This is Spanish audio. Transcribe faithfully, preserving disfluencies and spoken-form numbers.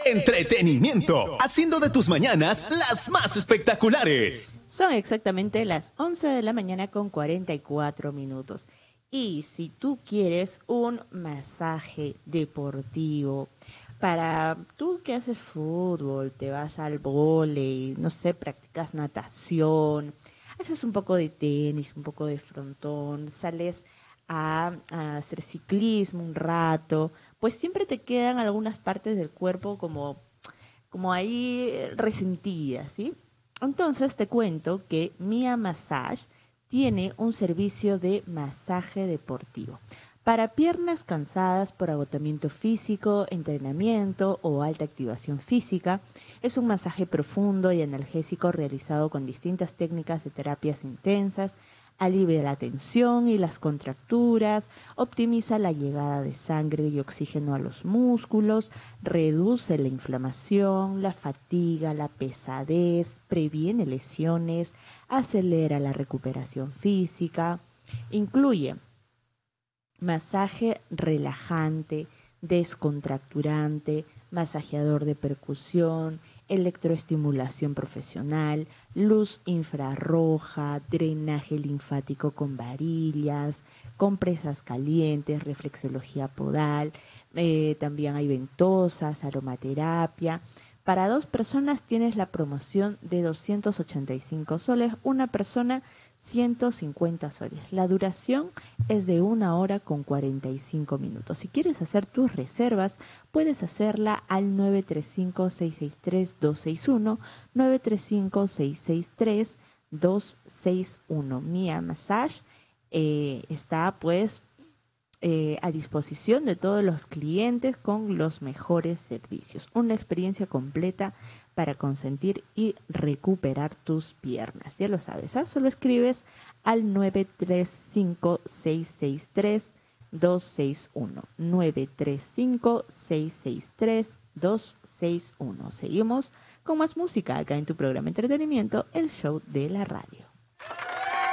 Entretenimiento, haciendo de tus mañanas las más espectaculares. Son exactamente las once de la mañana con cuarenta y cuatro minutos. Y si tú quieres un masaje deportivo, para tú que haces fútbol, te vas al vóley, no sé, practicas natación, haces un poco de tenis, un poco de frontón, sales a, a hacer ciclismo un rato, pues siempre te quedan algunas partes del cuerpo como, como ahí resentidas, ¿sí? Entonces te cuento que Mia Massage tiene un servicio de masaje deportivo para piernas cansadas por agotamiento físico, entrenamiento o alta activación física. Es un masaje profundo y analgésico realizado con distintas técnicas de terapias intensas. Alivia la tensión y las contracturas, optimiza la llegada de sangre y oxígeno a los músculos, reduce la inflamación, la fatiga, la pesadez, previene lesiones, acelera la recuperación física. Incluye masaje relajante, descontracturante, masajeador de percusión, electroestimulación profesional, luz infrarroja, drenaje linfático con varillas, compresas calientes, reflexología podal, eh, también hay ventosas, aromaterapia. Para dos personas tienes la promoción de doscientos ochenta y cinco soles, una persona ciento cincuenta soles. La duración es de una hora con cuarenta y cinco minutos. Si quieres hacer tus reservas, puedes hacerla al nueve tres cinco, seis seis tres, dos seis uno, nueve tres cinco, seis seis tres, dos seis uno. Mia Massage eh, está pues eh, a disposición de todos los clientes con los mejores servicios. Una experiencia completa para consentir y recuperar tus piernas. Ya lo sabes, ¿eh? Solo escribes al nueve tres cinco, seis seis tres, dos seis uno. nueve tres cinco, seis seis tres, dos seis uno. Seguimos con más música acá en tu programa Entretenimiento, el show de la radio.